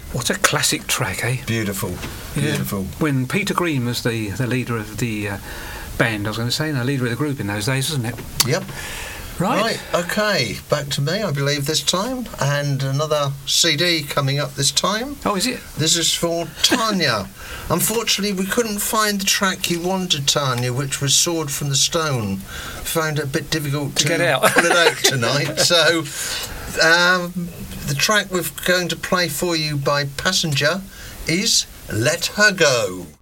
What a classic track, eh? Beautiful, beautiful. When Peter Green was the leader of the band, I was going to say, the leader of the group in those days, wasn't it? Yep. Right. Okay, back to me, I believe, this time, and another CD coming up this time. Oh, is it? This is for Tanya. Unfortunately, we couldn't find the track you wanted, Tanya, which was Sword from the Stone. Found it a bit difficult to get out. pull it out tonight. So, the track we're going to play for you by Passenger is Let Her Go.